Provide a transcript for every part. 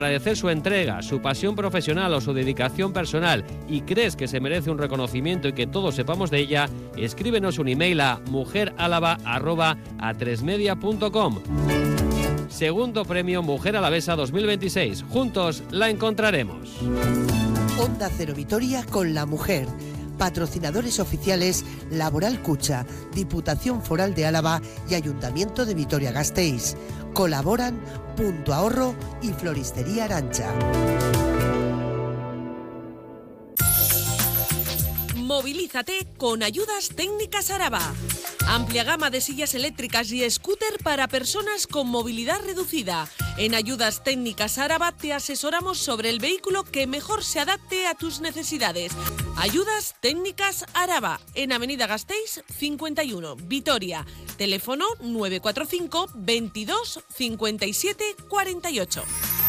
agradecer su entrega, su pasión profesional o su dedicación personal y crees que se merece un reconocimiento y que todos sepamos de ella, escríbenos un email a mujeralaba@atresmedia.com. Segundo premio Mujer Alavesa 2026. Juntos la encontraremos. Onda Cero Vitoria con la mujer. Patrocinadores oficiales Laboral Cucha, Diputación Foral de Álava y Ayuntamiento de Vitoria-Gasteiz. Colaboran Punto Ahorro y Floristería Arancha. Movilízate con Ayudas Técnicas Araba. Amplia gama de sillas eléctricas y scooter para personas con movilidad reducida. En Ayudas Técnicas Araba te asesoramos sobre el vehículo que mejor se adapte a tus necesidades. Ayudas Técnicas Araba, en Avenida Gasteiz 51, Vitoria. Teléfono 945 22 57 48.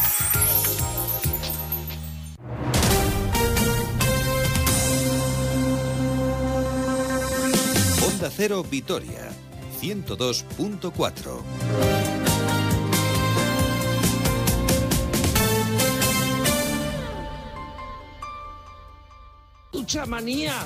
Onda Cero Vitoria, 102.4. Manía.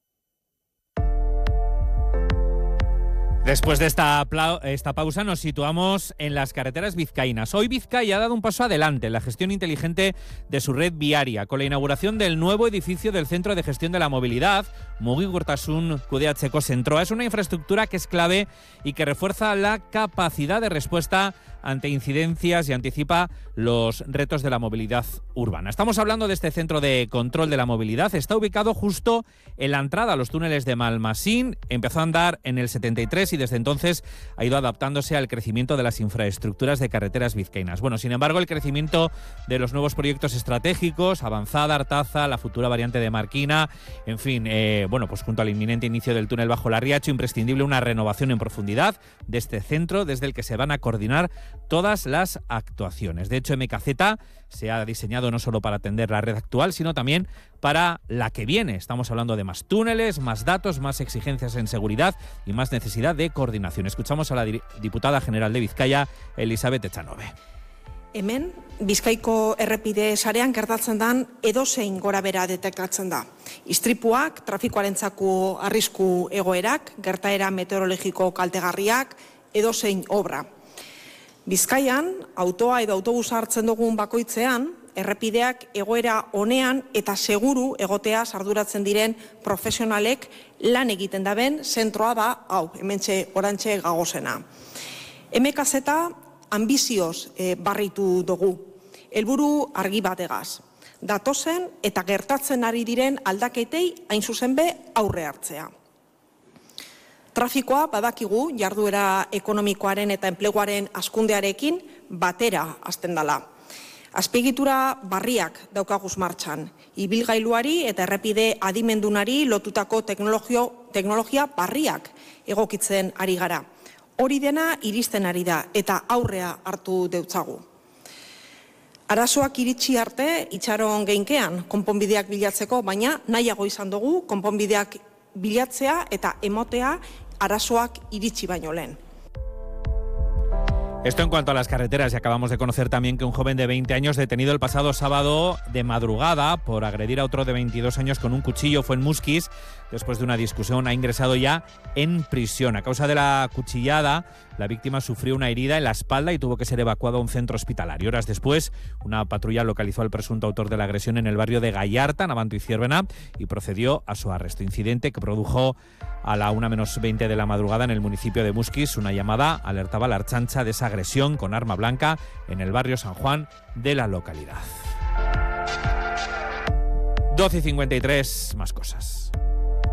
Después de esta pausa nos situamos en las carreteras vizcaínas. Hoy Vizcaya ha dado un paso adelante en la gestión inteligente de su red viaria, con la inauguración del nuevo edificio del Centro de Gestión de la Movilidad, Mugikortasun Kudeatzeko Zentroa. Es una infraestructura que es clave y que refuerza la capacidad de respuesta ante incidencias y anticipa los retos de la movilidad urbana. Estamos hablando de este centro de control de la movilidad. Está ubicado justo en la entrada a los túneles de Malmasín. Empezó a andar en el 73 y desde entonces ha ido adaptándose al crecimiento de las infraestructuras de carreteras vizcaínas. Bueno, sin embargo, el crecimiento de los nuevos proyectos estratégicos, Avanzada, Artaza, la futura variante de Marquina, en fin, pues junto al inminente inicio del túnel bajo la Riacho, imprescindible una renovación en profundidad de este centro, desde el que se van a coordinar todas las actuaciones. De hecho, MKZ se ha diseñado no solo para atender la red actual, sino también para la que viene. Estamos hablando de más túneles, más datos, más exigencias en seguridad y más necesidad de coordinación. Escuchamos a la diputada general de Vizcaya, Elizabeth Echanove. Hemen, Bizkaiko errepide sarean gertatzen dan edozein gorabera detektatzen da. Istripuak, trafikoarentzako arrisku egoerak, gertaera meteorologiko kaltegarriak, edozein obra. Bizkaian, autoa edo autobusa hartzen dugun bakoitzean, errepideak egoera onean eta seguru egotea arduratzen diren profesionalek lan egiten daben zentroa da, hementxe orantxe gagozena. MKZ ambizioz barritu dugu, helburu argi bategaz. Datozen eta gertatzen ari diren aldaketei hain zuzen be aurre hartzea. Trafikoa badakigu jarduera ekonomikoaren eta enpleguaren hazkundearekin batera hasten dela. Azpiegitura barriak daukaguz martxan, ibilgailuari eta errepide adimendunari lotutako teknologia barriak egokitzen ari gara. Hori dena iristen ari da eta aurrea hartu deutzagu. Arazoak iritsi arte itxaron geinkean konponbideak bilatzeko, baina nahiago izan dugu konponbideak bilatzea eta emotea arazoak iritsi baino lehen. Esto en cuanto a las carreteras, y acabamos de conocer también que un joven de 20 años detenido el pasado sábado de madrugada por agredir a otro de 22 años con un cuchillo fue en Muskiz. Después de una discusión ha ingresado ya en prisión. A causa de la cuchillada, la víctima sufrió una herida en la espalda y tuvo que ser evacuado a un centro hospitalario. Horas después, una patrulla localizó al presunto autor de la agresión en el barrio de Gallarta, Navanto y Ciervena, y procedió a su arresto. Incidente que produjo a la 1:20 de la madrugada en el municipio de Muskiz. Una llamada alertaba a la Ertzaintza de esa agresión con arma blanca en el barrio San Juan de la localidad. 12:53, más cosas.